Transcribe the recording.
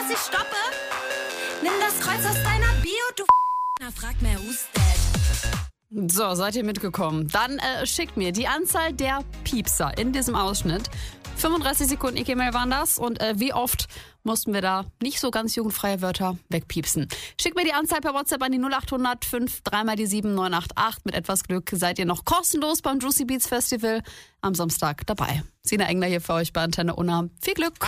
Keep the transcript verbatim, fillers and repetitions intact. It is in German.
dass ich stoppe? Nimm das Kreuz aus deiner Bio, du Na, frag mehr, who's dead? So, seid ihr mitgekommen? Dann äh, schickt mir die Anzahl der Piepser in diesem Ausschnitt. fünfunddreißig Sekunden E K-Mail waren das. Und äh, wie oft mussten wir da nicht so ganz jugendfreie Wörter wegpiepsen? Schickt mir die Anzahl per WhatsApp an die null acht hundert fünf drei mal die sieben neun acht acht. Mit etwas Glück seid ihr noch kostenlos beim Juicy Beats Festival am Samstag dabei. Sina Engler hier für euch bei Antenne Unna. Viel Glück!